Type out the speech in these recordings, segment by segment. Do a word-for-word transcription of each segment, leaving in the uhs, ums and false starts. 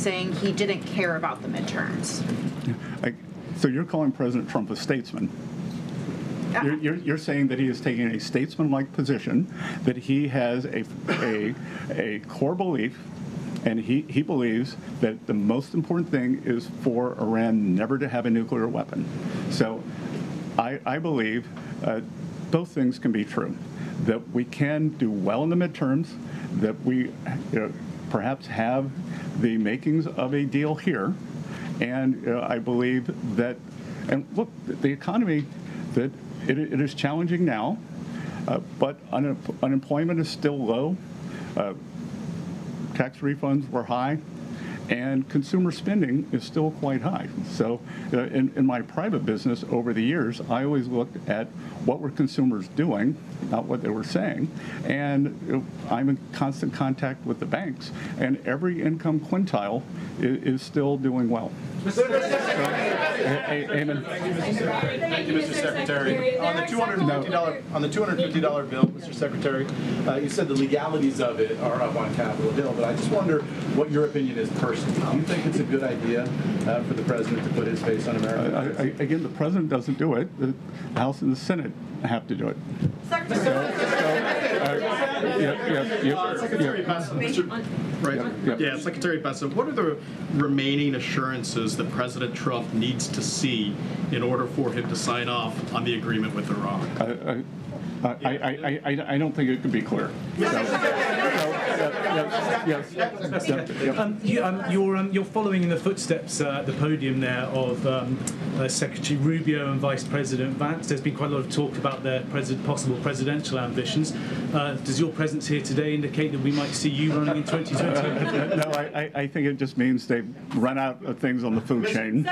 saying he didn't care about the midterms. I, so you're calling President Trump a statesman? You're, you're, you're saying that he is taking a statesman-like position, that he has a, a, a core belief, and he, he believes that the most important thing is for Iran never to have a nuclear weapon. So I, I believe uh, both things can be true, that we can do well in the midterms, that we you know, perhaps have the makings of a deal here, and uh, I believe that, and look, the economy, that it, it is challenging now, uh, but un- unemployment is still low, uh, tax refunds were high, and consumer spending is still quite high. So uh, in, in my private business over the years, I always looked at what were consumers doing, not what they were saying. And you know, I'm in constant contact with the banks, and every income quintile is, is still doing well. So, uh, Amen. Thank you, Mister Secretary. On the two hundred fifty dollars on the two hundred fifty dollars bill, Mister Secretary, uh, you said the legalities of it are up on Capitol Hill, but I just wonder what your opinion is personally. Do you think it's a good idea uh, for the president to put his face on America? Uh, I, again, the president doesn't do it. The House and the Senate have to do it. Secretary. So, uh, yeah, yeah, yeah, Uh, Secretary yeah. Bessa, Mister Right. Yeah. Yeah, Secretary Bessa, what are the remaining assurances that President Trump needs to see in order for him to sign off on the agreement with Iran? Uh, I, I, I, I, I don't think it could be clear. So, so, yeah, yes, yes, yes, yes. Um, you, um, you're, um, you're following in the footsteps uh, at the podium there of um, uh, Secretary Rubio and Vice President Vance. There's been quite a lot of talk about their president, possible presidential ambitions. Uh, does your presence here today indicate that we might see you running in twenty twenty? Uh, no, I, I think it just means they've run out of things on the food chain.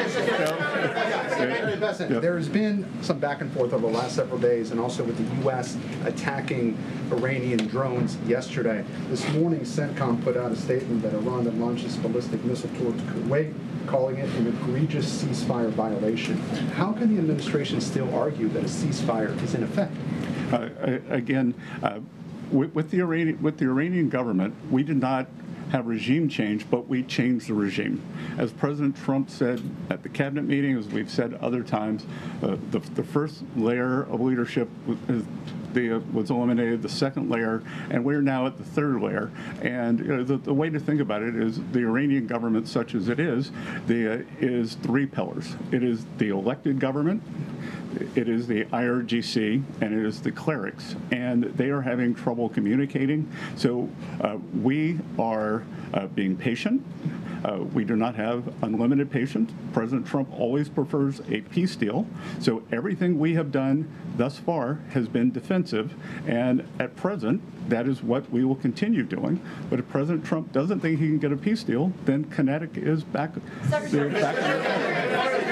There's been some back and forth over the last several days, and also with the U S attacking Iranian drones yesterday. This morning, CENTCOM put out a statement that Iran had launched this ballistic missile towards Kuwait, calling it an egregious ceasefire violation. How can the administration still argue that a ceasefire is in effect? Uh, again, uh, with, with the Iranian with the Iranian government, we did not have regime change, but we changed the regime. As President Trump said at the cabinet meeting, as we've said other times, uh, the, the first layer of leadership was, the, uh, was eliminated, the second layer, and we're now at the third layer. And you know, the, the way to think about it is the Iranian government, such as it is, the, uh, is three pillars. It is the elected government, it is the I R G C, and it is the clerics, and they are having trouble communicating. So uh, we are uh, being patient. Uh, we do not have unlimited patience. President Trump always prefers a peace deal. So everything we have done thus far has been defensive, and at present, that is what we will continue doing. But if President Trump doesn't think he can get a peace deal, then Connecticut is back. Secretary. back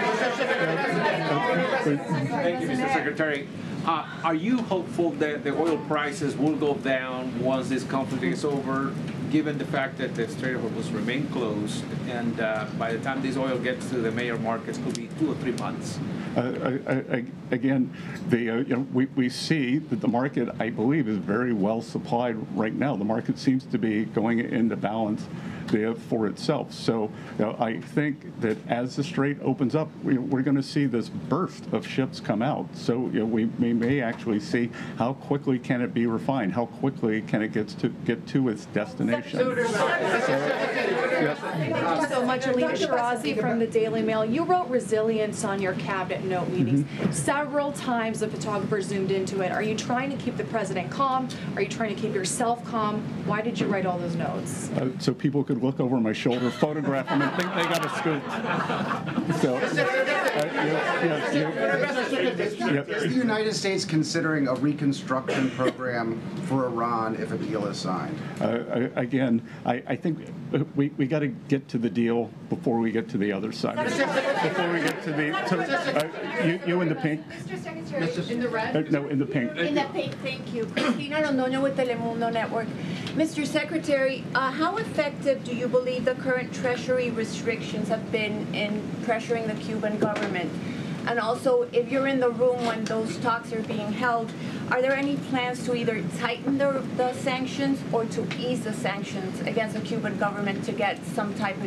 Thank you, Mister Secretary. Uh, are you hopeful that the oil prices will go down once this conflict is over, given the fact that the Strait of Hormuz remain closed, and uh, by the time this oil gets to the major markets, could be two or three months? Uh, I, I, again, the uh, you know, we, we see that the market, I believe, is very well supplied right now. The market seems to be going into balance there for itself. So you know, I think that as the strait opens up, we, we're going to see this burst of ships come out. So you know, we, we may actually see how quickly can it be refined, how quickly can it get to get to its destination. So, yes. Thank you so much, Alina Shirazi from the Daily Mail. You wrote resilience on your cabinet note meetings. Mm-hmm. Several times the photographer zoomed into it. Are you trying to keep the president calm? Are you trying to keep yourself calm? Why did you write all those notes? Uh, so people could look over my shoulder, photograph them, and think they got a scoop. So, uh, yes, yes, yes. Is the United States considering a reconstruction program for Iran if a deal is signed? Uh, again, I, I think we, we got to get to the deal before we get to the other side. Before we get to the, to, uh, you, you in the pink? Mister Secretary, in the red? Uh, no, in the pink. In the pink, thank you. Cristina Londoño with Telemundo Network. Mister Secretary, uh, how effective do you believe the current Treasury restrictions have been in pressuring the Cuban government? And also, if you're in the room when those talks are being held, are there any plans to either tighten the, the sanctions or to ease the sanctions against the Cuban government to get some type of